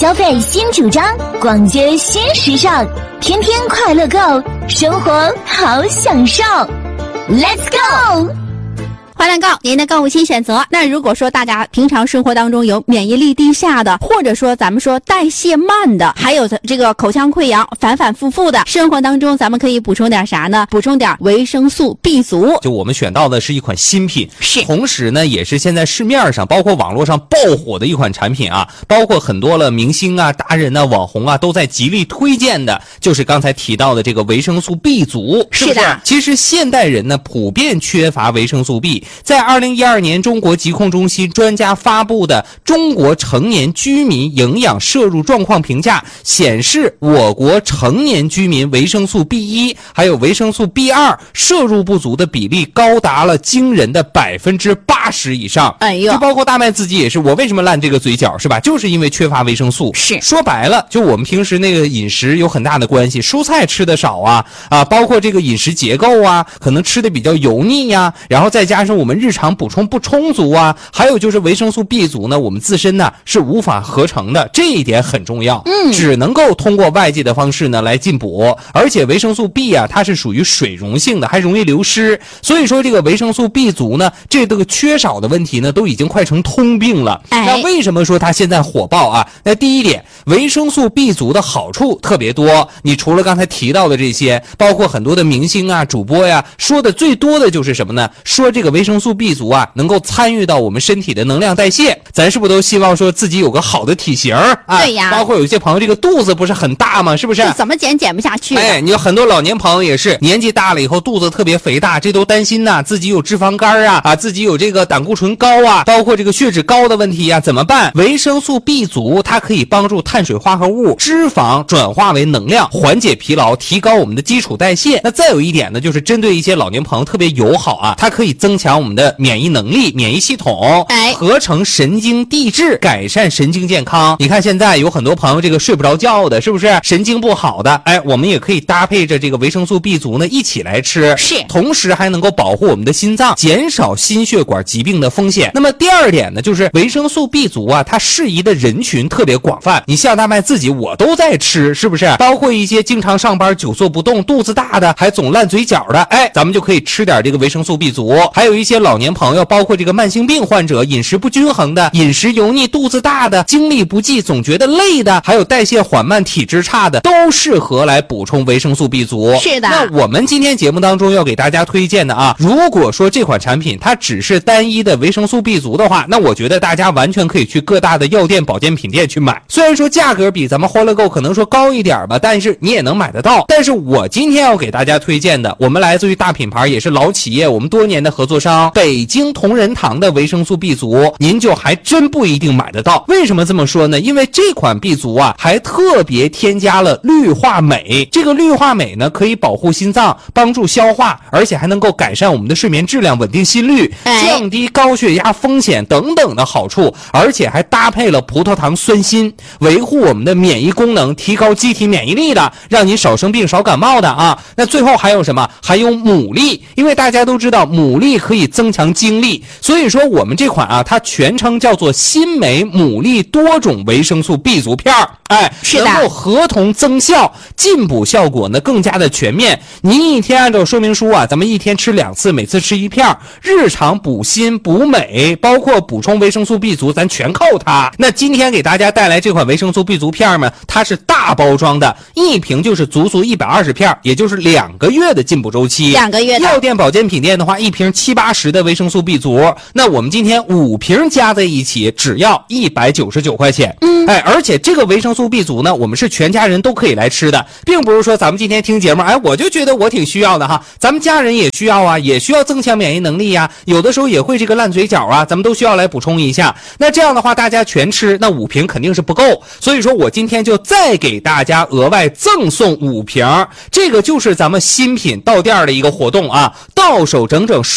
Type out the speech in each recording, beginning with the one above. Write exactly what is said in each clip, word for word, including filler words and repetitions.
消费新主张，逛街新时尚，天天快乐购，生活好享受。Let's go！ 欢乐购，您的购物新选择。那如果说大家平常生活当中有免疫力低下的，或者说咱们说代谢慢的，还有这个口腔溃疡反反复复的，生活当中咱们可以补充点啥呢？补充点维生素 B 族。 就我们选到的是一款新品， 是同时呢也是现在市面上包括网络上爆火的一款产品啊，包括很多了明星啊、达人啊、网红啊都在极力推荐的，就是刚才提到的这个维生素 B 族，是不是？ 是的。 其实现代人呢普遍缺乏维生素 B。在二零一二年中国疾控中心专家发布的中国成年居民营养摄入状况评价显示，我国成年居民维生素 B 一 还有维生素 B 二 摄入不足的比例高达了惊人的百分之八十以上。 哎呦， 就包括大麦自己也是，我为什么烂这个嘴角是吧？就是因为缺乏维生素。 是说白了，就我们平时那个饮食有很大的关系，蔬菜吃的少啊啊，包括这个饮食结构啊，可能吃的比较油腻呀、啊，然后再加上我们日常补充不充足啊，还有就是维生素 B 族呢，我们自身呢是无法合成的，这一点很重要。 嗯， 只能够通过外界的方式呢来进补，而且维生素 B 啊，它是属于水溶性的，还容易流失，所以说这个维生素 B 族呢，这个缺少的问题呢，都已经快成通病了。 哎， 那为什么说它现在火爆啊？那第一点，维生素 B 族的好处特别多，你除了刚才提到的这些，包括很多的明星啊、主播呀，说的最多的就是什么呢？说这个维生素 B 族啊，能够参与到我们身体的能量代谢。咱是不是都希望说自己有个好的体型啊？ 对呀， 包括有些朋友这个肚子不是很大吗？是不是？ 怎么减减不下去？ 哎，你有很多老年朋友也是年纪大了以后肚子特别肥大，这都担心呐、啊，自己有脂肪肝啊啊，自己有这个胆固醇高啊，包括这个血脂高的问题呀、啊，怎么办？维生素 B 族它可以帮助碳水化合物、脂肪转化为能量，缓解疲劳，提高我们的基础代谢。那再有一点呢，就是针对一些老年朋友特别友好啊，它可以增强我们的免疫能力、免疫系统， 哎， 合成神经递质，改善神经健康。你看现在有很多朋友这个睡不着觉的，是不是神经不好的？哎，我们也可以搭配着这个维生素 B 族呢一起来吃， 是， 同时还能够保护我们的心脏，减少心血管疾病的风险。那么第二点呢，就是维生素 B 族啊，它适宜的人群特别广泛。你像大麦自己，我都在吃，是不是？包括一些经常上班久坐不动、肚子大的，还总烂嘴角的，哎，咱们就可以吃点这个维生素 B 族。还有一些老年朋友，包括这个慢性病患者，饮食不均衡的，饮食油腻、肚子大的，精力不济、总觉得累的，还有代谢缓慢、体质差的，都适合来补充维生素 B 族。 是的。 那我们今天节目当中要给大家推荐的啊，如果说这款产品它只是单一的维生素 B 族的话，那我觉得大家完全可以去各大的药店、保健品店去买。虽然说价格比咱们欢乐购可能说高一点吧，但是你也能买得到。但是我今天要给大家推荐的，我们来自于大品牌，也是老企业，我们多年的合作商北京同仁堂的维生素 B 族，您就还真不一定买得到。为什么这么说呢？因为这款 B 族啊，还特别添加了氯化镁。这个氯化镁呢，可以保护心脏，帮助消化，而且还能够改善我们的睡眠质量，稳定心率，降低高血压风险等等的好处。而且还搭配了葡萄糖酸锌，维护我们的免疫功能，提高机体免疫力的，让你少生病、少感冒的啊。那最后还有什么？还有牡蛎，因为大家都知道牡蛎可以增强精力，所以说我们这款啊，它全称叫做新美牡蛎多种维生素 B 族片儿，哎， 是的， 能够合同增效，进补效果呢更加的全面。您一天按照说明书啊，咱们一天吃两次，每次吃一片，日常补锌补镁，包括补充维生素 B 族，咱全靠它。那今天给大家带来这款维生素 B 族片呢，它是大包装的，一瓶就是足足一百二十片，也就是两个月的进补周期。 两个月的。 药店、保健品店的话，一瓶七八十的维生素 B 族，那我们今天五瓶加在一起，只要一百九十九块钱。嗯，哎，而且这个维生素 B 族呢，我们是全家人都可以来吃的，并不是说咱们今天听节目，哎，我就觉得我挺需要的哈，咱们家人也需要啊，也需要增强免疫能力呀、啊，有的时候也会这个烂嘴角啊，咱们都需要来补充一下。那这样的话，大家全吃，那五瓶肯定是不够，所以说我今天就再给大家额外赠送五瓶，这个就是咱们新品到店的一个活动啊，到手整整十瓶，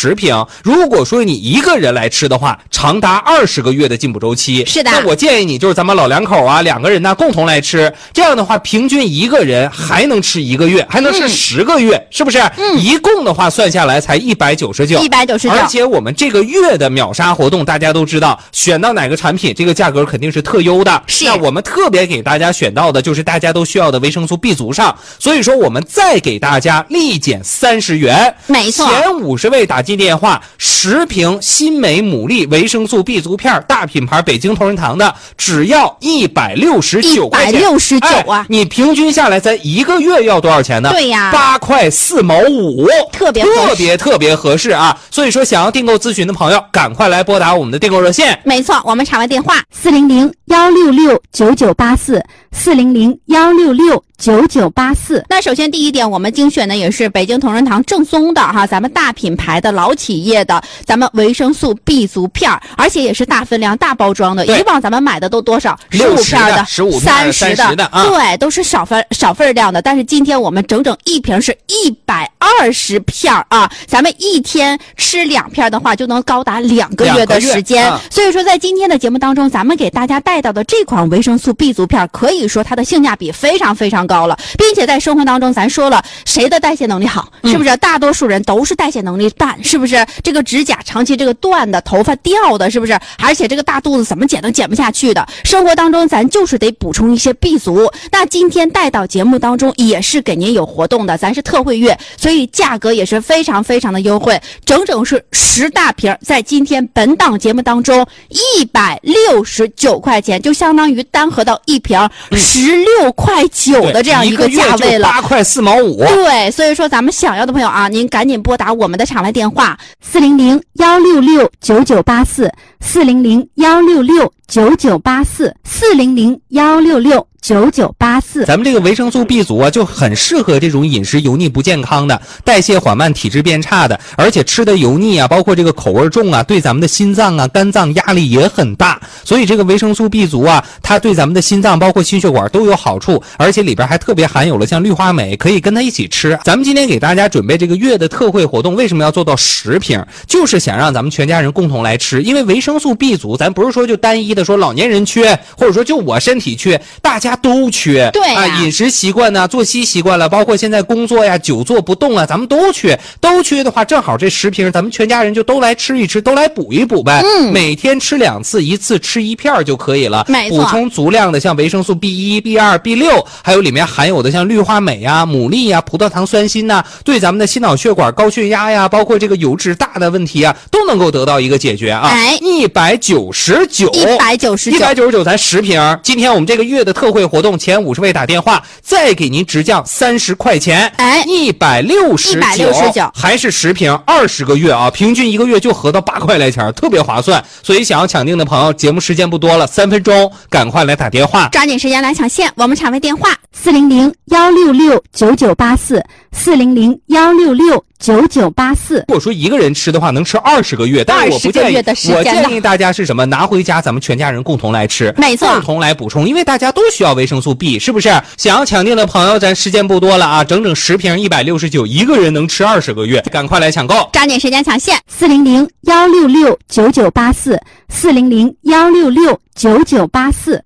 程。如果说你一个人来吃的话，长达二十个月的进补周期。 是的， 那我建议你就是咱们老两口啊，两个人呢共同来吃，这样的话平均一个人还能吃一个月，还能吃十个月，嗯、是不是？嗯，一共的话算下来才一百九十九， 一百九十九。 而且我们这个月的秒杀活动，大家都知道，选到哪个产品，这个价格肯定是特优的。 是， 那我们特别给大家选到的就是大家都需要的维生素 B 族上，所以说我们再给大家立减三十元。 没错， 前五十位打进电话，十瓶新美牡蛎维生素 B 族片，大品牌北京同仁堂的，只要一百六十九块钱。 一百六十九啊、 哎！你平均下来咱一个月要多少钱呢？ 对呀， 八块四毛五， 特别特别特别合适啊！所以说，想要订购咨询的朋友，赶快来拨打我们的订购热线。 没错，我们场外电话四零零幺六六九九八四，四零零幺六六九九八四。 那首先第一点，我们精选的也是北京同仁堂正宗的哈，咱们大品牌的老企业的咱们维生素 B 族片，而且也是大分量、大包装的。以往咱们买的都多少？十五片的、 十五三十的， 的啊、 对，都是少分少份量的。但是今天我们整整一瓶是一百二十片啊，咱们一天吃两片的话，就能高达两个月的时间。 啊、 所以说，在今天的节目当中，咱们给大家带到的这款维生素 B 族片，可以说它的性价比非常非常高了，并且在生活当中，咱说了谁的代谢能力好，是不是？嗯、大多数人都是代谢能力淡，是不是？这个指甲长期这个断的，头发掉的，是不是？而且这个大肚子怎么减都减不下去的。生活当中咱就是得补充一些 B 族。那今天带到节目当中也是给您有活动的，咱是特惠月，所以价格也是非常非常的优惠，整整是十大瓶，在今天本档节目当中一百六十九块钱，就相当于单盒到一瓶十六块九的这样一个价位了， 八块四毛五。 对，所以说咱们想要的朋友啊，您赶紧拨打我们的场外电话四零零幺六六九九八四，四零零幺六六九九八四，四零零幺六六九九八四。 咱们这个维生素 B 族啊，就很适合这种饮食油腻不健康的、代谢缓慢、体质变差的，而且吃的油腻啊，包括这个口味重啊，对咱们的心脏啊、肝脏压力也很大。所以这个维生素 B 族啊，它对咱们的心脏包括心血管都有好处，而且里边还特别含有了像氯化镁，可以跟它一起吃。咱们今天给大家准备这个月的特惠活动，为什么要做到十瓶？就是想让咱们全家人共同来吃，因为维生素 B 族，咱不是说就单一的说老年人缺，或者说就我身体缺，大家都缺。 对啊， 啊饮食习惯呢、作息习惯了，包括现在工作呀、久坐不动啊，咱们都缺。都缺的话，正好这十瓶，咱们全家人就都来吃一吃，都来补一补呗。 嗯， 每天吃两次，一次吃一片就可以了。 没错， 补充足量的像维生素 B 一、B 二、B 六，还有里面含有的像氯化镁呀、牡蛎呀、葡萄糖酸锌呐，对咱们的心脑血管、高血压呀，包括这个油脂大的问题啊，都能够得到一个解决啊。 哎， 一百九十九， 一百九十九， 一百九十九，咱十瓶。今天我们这个月的特惠活动，前五十位打电话，再给您直降三十块钱。 哎， 一百六十九，一百六十九，还是十瓶，二十个月啊，平均一个月就合到八块来钱，特别划算。所以想要抢定的朋友，节目时间不多了，三分钟，赶快来打电话， 抓紧时间来抢线。我们场外电话四零零幺六六九九八四，四零零幺六六九九八四。 如果说一个人吃的话，能吃二十个月，但是我不建议，我建议大家是什么？拿回家咱们全家人共同来吃， 没错， 共同来补充，因为大家都需要维生素 B， 是不是？想要抢定的朋友，咱时间不多了啊，整整十瓶一百六十九，一个人能吃二十个月，赶快来抢购， 抓紧时间抢线。 四零零幺六六九九八四，四零零幺六六九九八四。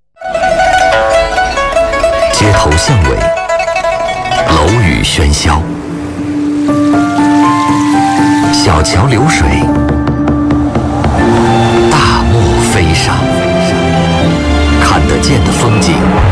街头巷尾，楼宇喧嚣，小桥流水，大漠飞沙，看得见的风景